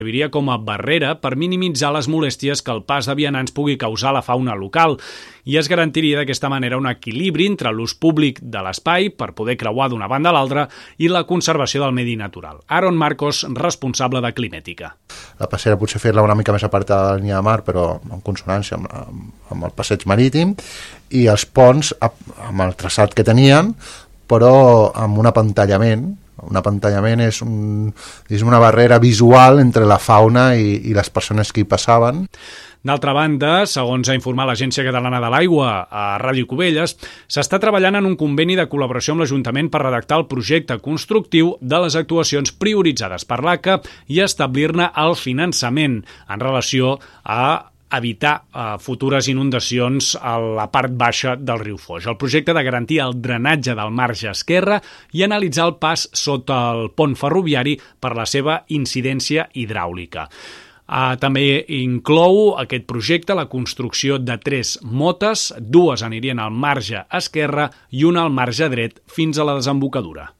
serviria com a barrera per minimitzar les molèsties que el pas de vianants pugui causar a la fauna local i es garantiria d'aquesta manera un equilibri entre l'ús públic de l'espai per poder creuar d'una banda a l'altra i la conservació del medi natural. Aaron Marcos, responsable de Climètica. La passera potser fer-la una mica més apartada de la línia de mar, però en consonància amb el passeig marítim, i els ponts amb el traçat que tenien, però amb un apantallament. Un apantallament és una barrera visual entre la fauna i les persones que hi passaven. D'altra banda, segons ha informat l'Agència Catalana de l'Aigua a Ràdio Cubelles, s'està treballant en un conveni de col·laboració amb l'Ajuntament per redactar el projecte constructiu de les actuacions prioritzades per l'ACA i establir-ne el finançament en relació a evitar futures inundacions a la part baixa del riu Foix. El projecte de garantir el drenatge del marge esquerre i analitzar el pas sota el pont ferroviari per la seva incidència hidràulica. També inclou aquest projecte la construcció de 3 motes, 2 anirien al marge esquerre i una al marge dret fins a la desembocadura.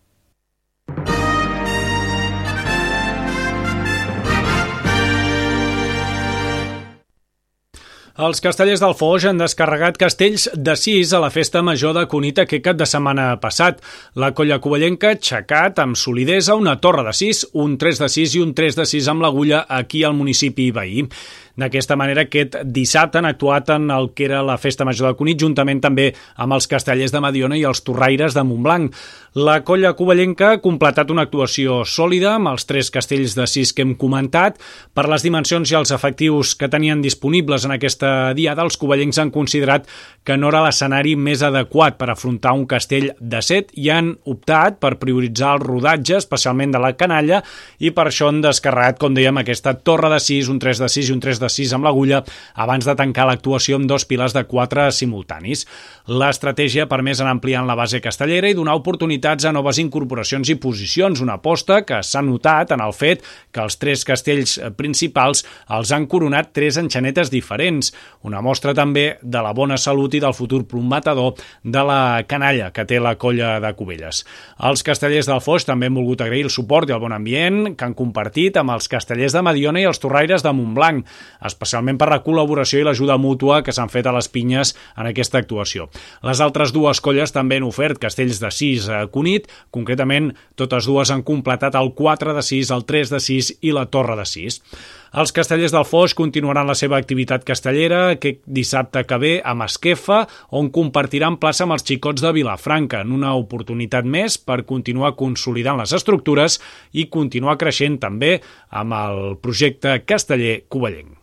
Els castellers del Foix han descarregat castells de 6 a la festa major de Cunit aquest cap de setmana passat. La colla covellenca ha aixecat amb solidesa una torre de 6, un 3 de 6 i un 3 de 6 amb l'agulla aquí al municipi veí. D'aquesta manera, aquest dissabte han actuat en el que era la festa major de Cunit, juntament també amb els castellers de Mediona i els torraires de Montblanc. La colla covellenca ha completat una actuació sòlida amb els 3 castells de 6 que hem comentat. Per les dimensions i els efectius que tenien disponibles en aquesta diada, els covellencs han considerat que no era l'escenari més adequat per afrontar un castell de 7 i han optat per prioritzar el rodatge, especialment de la canalla, i per això han descarregat, com dèiem, aquesta torre de 6, un 3 de 6 i un 3 de 6 amb l'agulla abans de tancar l'actuació amb 2 pilars de 4 simultanis. L'estratègia ha permès anar ampliant la base castellera i donar oportunitats a noves incorporacions i posicions, una aposta que s'ha notat en el fet que els 3 castells principals els han coronat 3 enxanetes diferents, una mostra també de la bona salut i del futur prometedor de la canalla que té la colla de Cubelles. Els castellers del Foix també han volgut agrair el suport i el bon ambient que han compartit amb els castellers de Mediona i els torraires de Montblanc, especialment per la col·laboració i l'ajuda mútua que s'han fet a les pinyes en aquesta actuació. Les altres 2 colles també han ofert castells de 6 a Cunit, concretament totes dues han completat el 4 de 6, el 3 de 6 i la torre de 6. Els castellers del Foix continuaran la seva activitat castellera aquest dissabte que ve a Masquefa, on compartiran plaça amb els xicots de Vilafranca, en una oportunitat més per continuar consolidant les estructures i continuar creixent també amb el projecte casteller covellenc.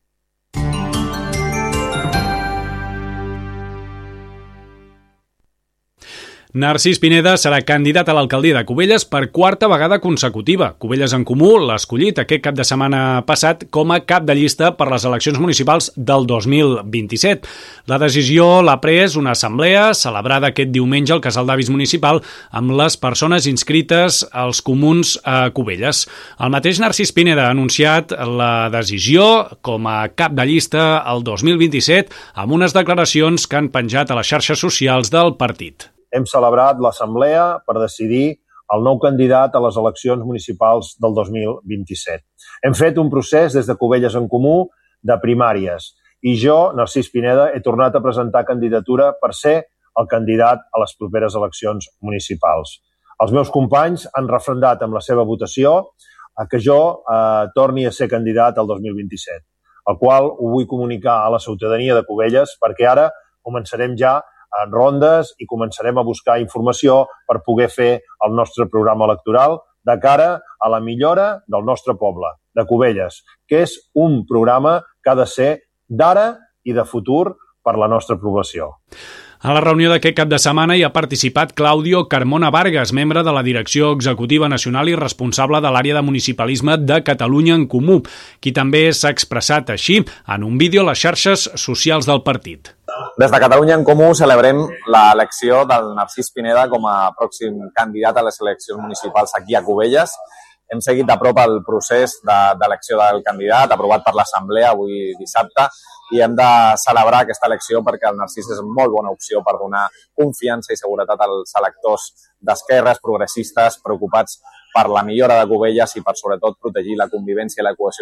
Narcís Pineda serà candidat a l'alcaldia de Cubelles per 4a vegada consecutiva. Cubelles en Comú l'ha escollit aquest cap de setmana passat com a cap de llista per les eleccions municipals del 2027. La decisió l'ha pres una assemblea celebrada aquest diumenge al Casal d'Avis Municipal amb les persones inscrites als comuns a Cubelles. El mateix Narcís Pineda ha anunciat la decisió com a cap de llista el 2027 amb unes declaracions que han penjat a les xarxes socials del partit. Hem celebrat l'assemblea per decidir el nou candidat a les eleccions municipals del 2027. Hem fet un procés des de Cubelles en Comú de primàries i jo, Narcís Pineda, he tornat a presentar candidatura per ser el candidat a les properes eleccions municipals. Els meus companys han refrendat amb la seva votació que jo torni a ser candidat al 2027, el qual ho vull comunicar a la ciutadania de Cubelles perquè ara començarem ja en rondes i començarem a buscar informació per poder fer el nostre programa electoral de cara a la millora del nostre poble, de Cubelles, que és un programa que ha de ser d'ara i de futur per la nostra població. A la reunió d'aquest cap de setmana hi ha participat Claudio Carmona Vargas, membre de la Direcció Executiva Nacional i responsable de l'àrea de municipalisme de Catalunya en Comú, qui també s'ha expressat així en un vídeo a les xarxes socials del partit. Des de Catalunya en Comú celebrem l'elecció del Narcís Pineda com a pròxim candidat a les eleccions municipals aquí a Cubelles. Hem seguit de prop el procés d'elecció del candidat, aprovat per l'Assemblea avui dissabte, i hem de celebrar aquesta elecció perquè el Narcís és molt bona opció per donar confiança i seguretat als electors d'esquerres progressistes preocupats per la millora de Cubelles i per, sobretot, protegir la convivència i la cohesió